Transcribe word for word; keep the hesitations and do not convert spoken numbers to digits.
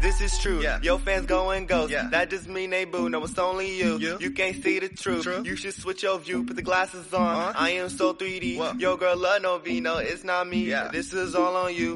this is true. Yeah. Your fans go and ghost. Yeah. That just mean they boo. No, it's only you. You? You can't see the truth. True. You should switch your view. Put the glasses on. Uh-huh. I am so three D. Whoa. Your girl love no V. No, it's not me. Yeah. This is all on you.